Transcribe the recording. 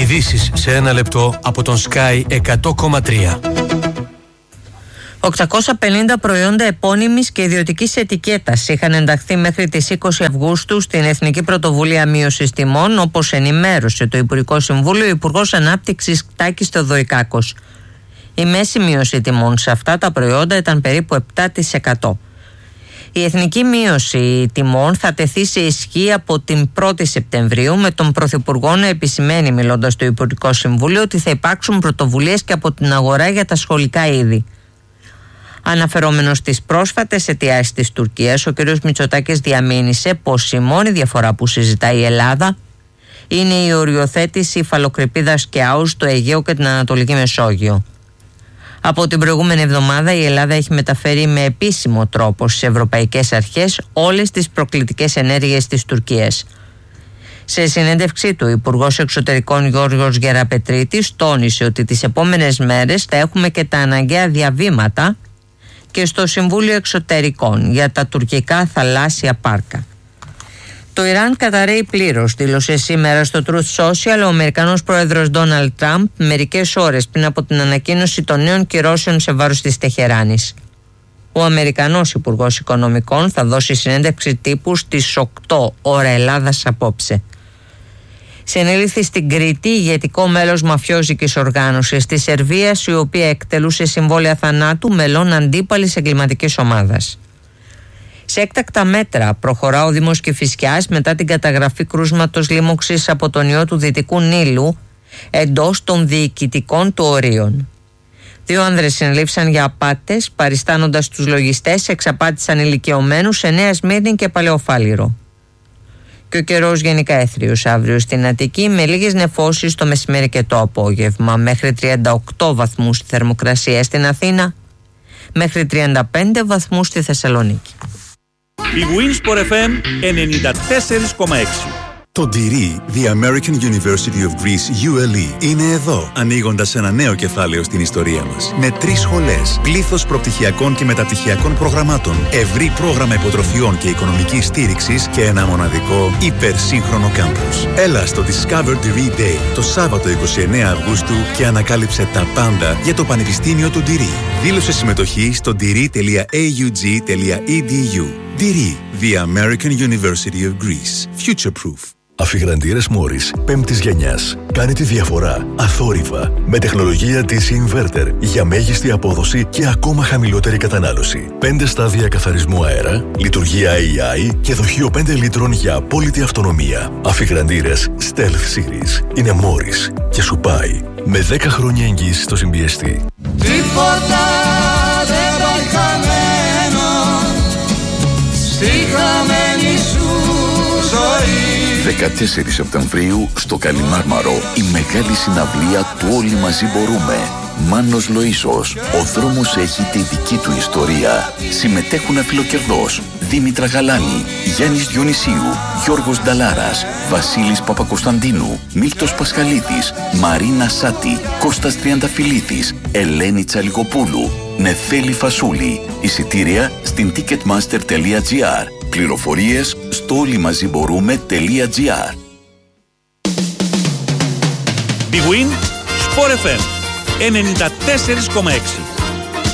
Ειδήσεις σε ένα λεπτό από τον Sky 100,3. 850 προϊόντα επώνυμης και ιδιωτικής ετικέτας είχαν ενταχθεί μέχρι τις 20 Αυγούστου στην Εθνική Πρωτοβουλία Μείωσης Τιμών, όπως ενημέρωσε το Υπουργικό Συμβούλιο ο Υπουργός Ανάπτυξης Τάκης Θεοδωρικάκος. Η μέση μείωση τιμών σε αυτά τα προϊόντα ήταν περίπου 7%. Η εθνική μείωση τιμών θα τεθεί σε ισχύ από την 1η Σεπτεμβρίου, με τον Πρωθυπουργό να επισημαίνει, μιλώντας στο Υπουργικό Συμβούλιο, ότι θα υπάρξουν πρωτοβουλίες και από την αγορά για τα σχολικά είδη. Αναφερόμενος στις πρόσφατες αιτιάσεις της Τουρκίας, ο κ. Μητσοτάκης διαμήνυσε πως η μόνη διαφορά που συζητάει η Ελλάδα είναι η οριοθέτηση υφαλοκρηπίδας και άους στο Αιγαίο και την Ανατολική Μεσόγειο. Από την προηγούμενη εβδομάδα η Ελλάδα έχει μεταφέρει με επίσημο τρόπο στις ευρωπαϊκές αρχές όλες τις προκλητικές ενέργειες της Τουρκίας. Σε συνέντευξή του, ο Υπουργός Εξωτερικών Γιώργος Γεραπετρίτης τόνισε ότι τις επόμενες μέρες θα έχουμε και τα αναγκαία διαβήματα και στο Συμβούλιο Εξωτερικών για τα τουρκικά θαλάσσια πάρκα. Το Ιράν καταρρέει πλήρως, δήλωσε σήμερα στο Truth Social ο Αμερικανός πρόεδρος Ντόναλντ Τραμπ, μερικές ώρες πριν από την ανακοίνωση των νέων κυρώσεων σε βάρος της Τεχεράνης. Ο Αμερικανός Υπουργός Οικονομικών θα δώσει συνέντευξη τύπου στις 8 ώρα Ελλάδας απόψε. Συνελήφθη στην Κρήτη ηγετικό μέλος μαφιόζικης οργάνωσης της Σερβίας, η οποία εκτελούσε συμβόλαια θανάτου μελών αντίπαλης εγκληματικής ομάδας. Σε έκτακτα μέτρα προχωρά ο Δήμος Κηφισιάς μετά την καταγραφή κρούσματος λίμωξης από τον ιό του Δυτικού Νείλου εντός των διοικητικών του ορίων. 2 άνδρες συνελήφθησαν για απάτες, παριστάνοντας τους λογιστές, εξαπάτησαν ηλικιωμένους σε Νέα Σμύρνη και Παλαιοφάλιρο. Και ο καιρός γενικά έθριος αύριο στην Αττική, με λίγες νεφώσεις το μεσημέρι και το απόγευμα, μέχρι 38 βαθμούς στη θερμοκρασία στην Αθήνα, μέχρι 35 βαθμούς στη Θεσσαλονίκη. Η Winsport FM 94,6. Το DIRI, The American University of Greece, ULE, είναι εδώ, ανοίγοντας ένα νέο κεφάλαιο στην ιστορία μας. Με 3 σχολές, πλήθος προπτυχιακών και μεταπτυχιακών προγραμμάτων, ευρύ πρόγραμμα υποτροφιών και οικονομικής στήριξης και ένα μοναδικό υπερσύγχρονο κάμπους. Έλα στο Discover DIRI Day το Σάββατο 29 Αυγούστου και ανακάλυψε τα πάντα για το Πανεπιστήμιο του DIRI. Δήλωσε συμμετοχή στο diri.aug.edu. DIRI, The American University of Greece. Future-proof. Αφιγραντήρες Μόρις 5ης γενιάς. Κάνει τη διαφορά αθόρυβα με τεχνολογία της Inverter για μέγιστη απόδοση και ακόμα χαμηλότερη κατανάλωση. 5 στάδια καθαρισμού αέρα, λειτουργία AI και δοχείο 5 λίτρων για απόλυτη αυτονομία. Αφιγραντήρες Stealth Series είναι Μόρις και σου πάει με 10 χρόνια εγγύηση στο συμπιεστή. Τίποτα δεν πάει χαμένο στη χαμένη σου ζωή. 14 Σεπτεμβρίου στο Καλιμάρμαρο η μεγάλη συναυλία του Όλοι Μαζί Μπορούμε. Μάνος Λοΐσος, ο δρόμος έχει τη δική του ιστορία. Συμμετέχουν αφιλοκερδός Δήμητρα Γαλάνη, Γιάννης Διονυσίου, Γιώργος Νταλάρας, Βασίλης Παπακοσταντίνου, Μίλτος Πασχαλίδης, Μαρίνα Σάτη, Κώστας Τριανταφυλλίδης, Ελένη Τσαλιγοπούλου, Νεφέλη Φασούλη. Εισιτήρια στην ticketmaster.gr. Πληροφορίες στο όλοιμαζιμπορούμε.gr. Big Win, Sport FM 94,6.